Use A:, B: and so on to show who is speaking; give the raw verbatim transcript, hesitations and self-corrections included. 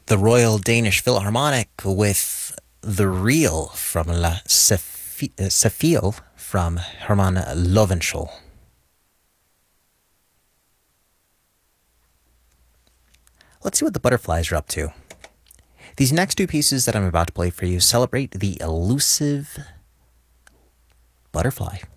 A: the Royal Danish Philharmonic with The Reel from La Saffiel from Hermann Löwenschul. Let's see what the Butterflies are up to. These next two pieces that I'm about to play for you celebrate the elusive butterfly.